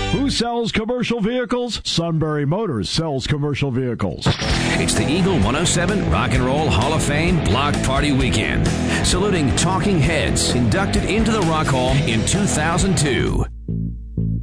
Who sells commercial vehicles? Sunbury Motors sells commercial vehicles. It's the Eagle 107 Rock and Roll Hall of Fame Block Party Weekend, saluting Talking Heads inducted into the Rock Hall in 2002.